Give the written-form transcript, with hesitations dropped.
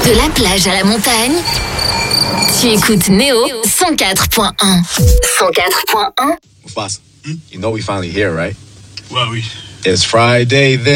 De la plage à la montagne, tu écoutes Néo 104.1. 104.1. Mufasa, you know we finally here, right? Well, It's Friday then.